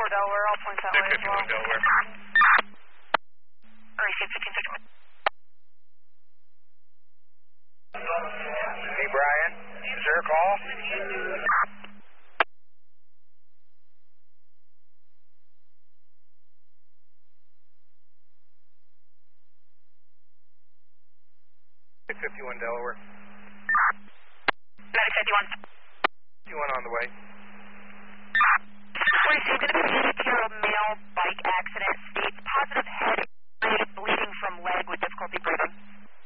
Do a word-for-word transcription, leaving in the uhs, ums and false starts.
fifty-four Delaware, I'll point that way as well. fifty-one Delaware. Receive fifteen fifty-one. Hey, Brian, is there a call? fifty-one Delaware. nine fifty-one.